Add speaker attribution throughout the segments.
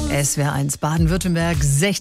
Speaker 1: SWR1 Baden-Württemberg,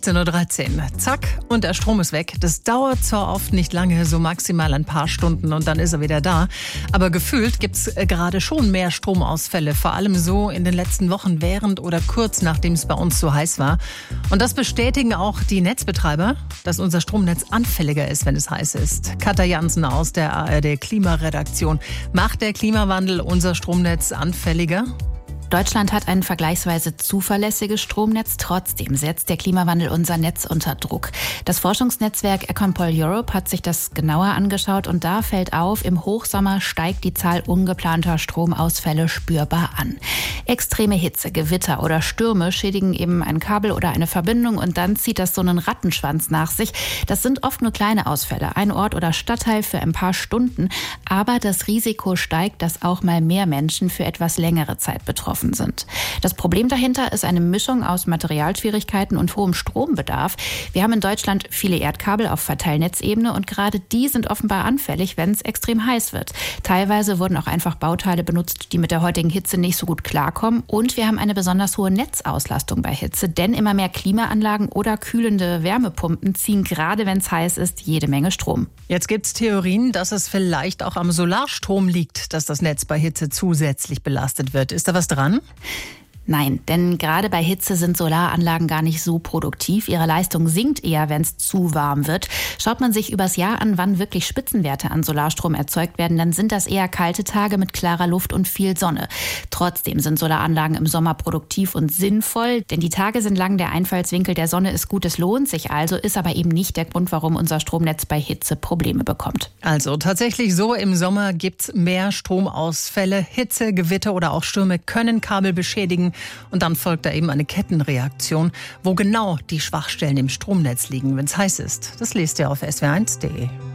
Speaker 1: 16:13 Uhr. Zack, und der Strom ist weg. Das dauert zwar oft nicht lange, so maximal ein paar Stunden und dann ist er wieder da. Aber gefühlt gibt's gerade schon mehr Stromausfälle. Vor allem so in den letzten Wochen während oder kurz nachdem es bei uns so heiß war. Und das bestätigen auch die Netzbetreiber, dass unser Stromnetz anfälliger ist, wenn es heiß ist. Katja Jansen aus der ARD Klimaredaktion. Macht der Klimawandel unser Stromnetz anfälliger?
Speaker 2: Deutschland hat ein vergleichsweise zuverlässiges Stromnetz. Trotzdem setzt der Klimawandel unser Netz unter Druck. Das Forschungsnetzwerk Econpol Europe hat sich das genauer angeschaut und da fällt auf, im Hochsommer steigt die Zahl ungeplanter Stromausfälle spürbar an. Extreme Hitze, Gewitter oder Stürme schädigen eben ein Kabel oder eine Verbindung und dann zieht das so einen Rattenschwanz nach sich. Das sind oft nur kleine Ausfälle, ein Ort oder Stadtteil für ein paar Stunden. Aber das Risiko steigt, dass auch mal mehr Menschen für etwas längere Zeit betroffen sind. Das Problem dahinter ist eine Mischung aus Materialschwierigkeiten und hohem Strombedarf. Wir haben in Deutschland viele Erdkabel auf Verteilnetzebene und gerade die sind offenbar anfällig, wenn es extrem heiß wird. Teilweise wurden auch einfach Bauteile benutzt, die mit der heutigen Hitze nicht so gut klarkommen. Und wir haben eine besonders hohe Netzauslastung bei Hitze, denn immer mehr Klimaanlagen oder kühlende Wärmepumpen ziehen gerade, wenn es heiß ist, jede Menge Strom.
Speaker 1: Jetzt gibt's Theorien, dass es vielleicht auch am Solarstrom liegt, dass das Netz bei Hitze zusätzlich belastet wird. Ist da was dran?
Speaker 2: Nein, denn gerade bei Hitze sind Solaranlagen gar nicht so produktiv. Ihre Leistung sinkt eher, wenn es zu warm wird. Schaut man sich übers Jahr an, wann wirklich Spitzenwerte an Solarstrom erzeugt werden, dann sind das eher kalte Tage mit klarer Luft und viel Sonne. Trotzdem sind Solaranlagen im Sommer produktiv und sinnvoll, denn die Tage sind lang, der Einfallswinkel der Sonne ist gut, es lohnt sich also, ist aber eben nicht der Grund, warum unser Stromnetz bei Hitze Probleme bekommt.
Speaker 1: Also tatsächlich so, im Sommer gibt's mehr Stromausfälle. Hitze, Gewitter oder auch Stürme können Kabel beschädigen. Und dann folgt da eben eine Kettenreaktion, wo genau die Schwachstellen im Stromnetz liegen, wenn es heiß ist. Das lest ihr auf swr1.de.